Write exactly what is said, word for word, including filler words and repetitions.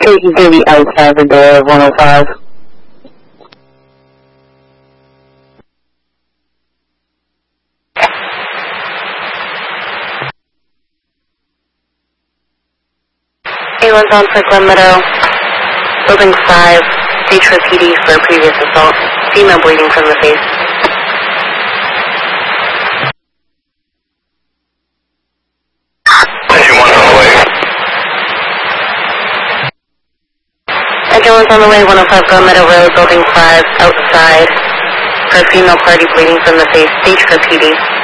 Location's going to be outside the door of one oh five. A one's on for Glen Meadow, Building five, stage for P D for previous assault. Female bleeding from the face. Engine one's on the way. Engine one's on the way, one oh five Glen Meadow Road, Building five, outside, for a female party bleeding from the face. Stage for P D.